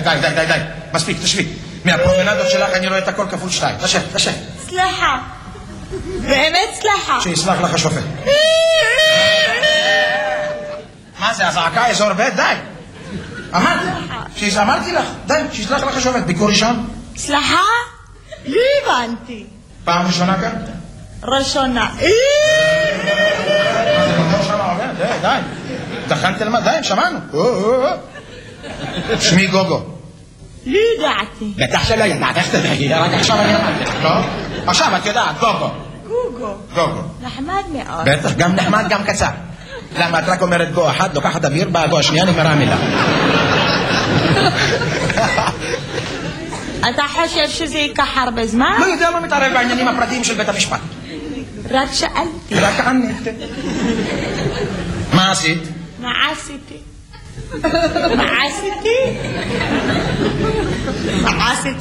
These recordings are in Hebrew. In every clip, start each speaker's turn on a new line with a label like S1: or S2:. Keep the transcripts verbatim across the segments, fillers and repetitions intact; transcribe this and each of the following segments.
S1: די, די, די, די. מספיק, תשבי. מהפרומנדות שלך אני רואה את הכל כפול שתיים. תשב, תשב.
S2: סליחה. באמת סליחה.
S1: שיסלח לך השופט. מה זה, הזעקה אזור ב'? די. אמרתי, אמרתי לך, די, שיסלח לך השופט. ביקור ראשון?
S2: סליחה? לא הבנתי.
S1: פעם ראשונה כאן?
S2: ראשונה.
S1: מה זה, ביקור שם עובד? די, די. דחנתי למה? די, שמענו. שמי גוגו.
S2: לא ידעתי.
S1: בטח שלא ידעת, איך תדעי? רק עכשיו אני אמרתי לך, טוב? עכשיו את יודעת, גוגו.
S2: גוגו.
S1: גוגו.
S2: נחמד מאוד.
S1: בטח, גם נחמד, גם קצר. למה את רק אומרת גו אחת, לוקחת אוויר, באה גו השנייה, נגמרה המילה.
S2: אתה חושב שזה ייקח הרבה זמן?
S1: לא יודע, לא מתערב בעניינים הפרטיים של בית המשפט.
S2: רק שאלתי.
S1: רק ענית. מה עשית?
S2: מה עשיתי? מה עשיתי? מה עשיתי?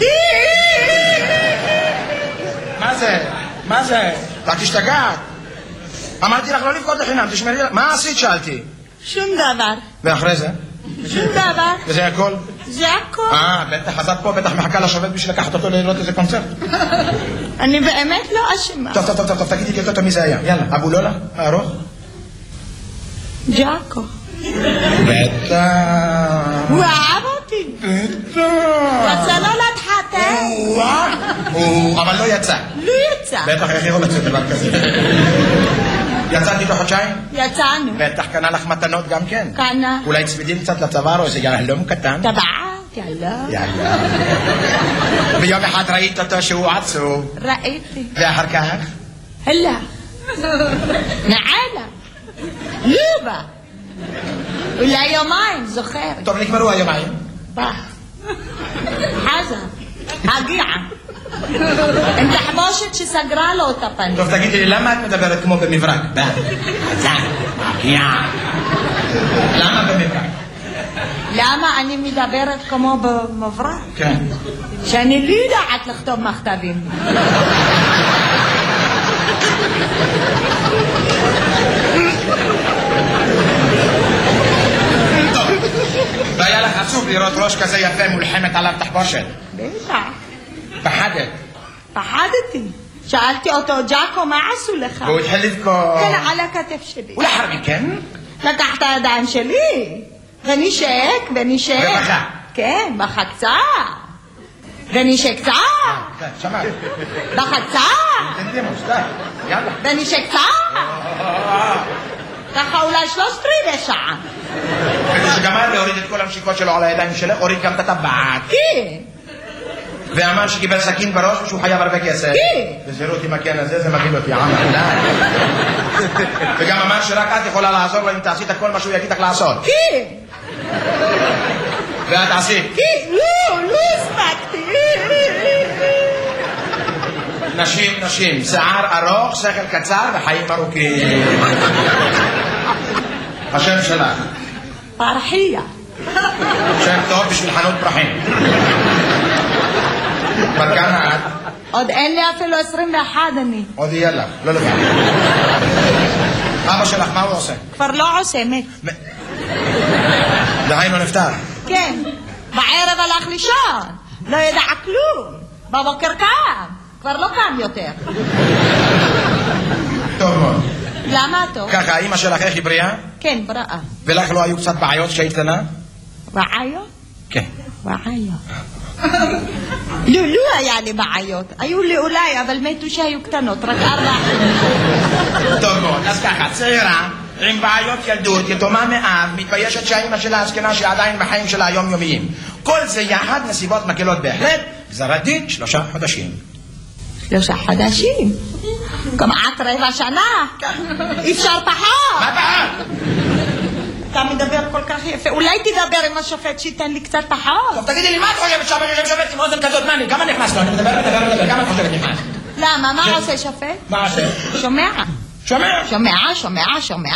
S1: מה זה? מה זה? את השתגעת. אמרתי לך לא לבכות לחינם, תשמרי לך. מה עשית? שאלתי.
S2: שום דבר.
S1: ואחרי זה?
S2: שום דבר.
S1: וזה הכל?
S2: זה הכל.
S1: אה, בטח, אז את פה בטח מחכה לשופט בשביל לקחת אותו לראות איזה קונצרט.
S2: אני באמת לא אשמה.
S1: טוב, טוב, טוב, טוב, תגידי לי אותו מי זה היה. יאללה, אבו לולה, הארוך?
S2: ג'אקו.
S1: בטח.
S2: הוא אהב אותי.
S1: בטח.
S2: רצה לא להתחתן.
S1: אבל לא יצא.
S2: לא יצא.
S1: בטח, איך יכול לצאת דבר כזה? יצאתי לו חודשיים?
S2: יצאנו.
S1: בטח קנה לך מתנות גם כן.
S2: קנה.
S1: אולי צמידים קצת לצוואר או איזה יהלום קטן?
S2: טבעת, יאללה.
S1: יאללה. ביום אחד ראית אותו שהוא עצוב.
S2: ראיתי.
S1: ואחר כך?
S2: הלך. נעלה. לא בא. אולי יומיים, זוכרת.
S1: טוב, נגמרו היומיים.
S2: בא. חזר. הגיע. עם תחבושת שסגרה לו את הפנים.
S1: טוב, תגידי לי, למה את מדברת כמו במברק? בא. חזר. הגיע. למה במברק?
S2: למה אני מדברת כמו במברק?
S1: כן.
S2: שאני לא יודעת לכתוב מכתבים.
S1: טוב, והיה לך עצוב לראות ראש כזה יפה מולחמת עליו תחבושת.
S2: בטח.
S1: פחדת.
S2: פחדתי. שאלתי אותו, ג'אקו, מה עשו לך?
S1: והוא התחיל לבכות.
S2: כן, על הכתף שלי.
S1: ולאחר מכן?
S2: לקח את הידיים שלי, ונשק, ונשק.
S1: ובכה.
S2: כן, בכה קצת. ונשק קצת.
S1: כן, שמעת.
S2: בכה קצת.
S1: תנדימוס, די. יאללה.
S2: ונשק קצת. ככה אולי שלושת רבעי שעה.
S1: וכשגמר להוריד את כל המשיקות שלו על הידיים שלך, הוריד גם את הטבעת.
S2: כן.
S1: ואמר שקיבל סכין בראש ושהוא חייב הרבה כסף.
S2: כן.
S1: וזירות עם הקן הזה, זה מגעיל אותי, עמר, די. וגם אמר שרק את יכולה לעזור לו אם תעשית כל מה שהוא יגיד לך לעשות.
S2: כן.
S1: ואת עשית.
S2: כן, לא, לא הספקתי.
S1: נשים, נשים, שיער ארוך, שכל קצר וחיים ארוכים. השם שלך.
S2: פרחיה.
S1: שם טוב בשביל חנות פרחים. בת כמה את?
S2: עוד אין לי אפילו עשרים ואחת אני.
S1: עוד יהיה לך, לא לבד. אבא שלך, מה הוא עושה?
S2: כבר לא עושה, מת.
S1: דהיינו נפטר.
S2: כן, בערב הלך לישון, לא ידע כלום, בבוקר קם, כבר לא קם יותר.
S1: טוב מאוד.
S2: למה טוב?
S1: ככה, אמא שלך איך היא בריאה?
S2: כן, בריאה.
S1: ולך לא היו קצת בעיות כשהיית קטנה?
S2: בעיות?
S1: כן.
S2: בעיות. לא, לא היה לי בעיות. היו לי אולי, אבל מתו שהיו קטנות, רק ארבע.
S1: טוב מאוד, אז ככה, צעירה, עם בעיות ילדות, יתומה מאב, מתביישת שהאמא שלה הזקנה שעדיין בחיים שלה היומיומיים. כל זה יחד נסיבות מקלות בהחלט, גזר הדין שלושה חודשים.
S2: שלושה חודשים? כמעט רבע שנה. אפשר פחות.
S1: מה פחות?
S2: אתה מדבר כל כך יפה, אולי תדבר עם השופט שייתן לי קצת פחות.
S1: טוב, תגידי לי, מה את חושבת שהבן שופט עם אוזן כזאת? מה, כמה נכנס לו? אני מדבר, מדבר, מדבר, כמה את חושבת נכנס?
S2: למה? מה עושה שופט?
S1: מה עושה?
S2: שומע.
S1: שומע.
S2: שומע, שומע, שומע.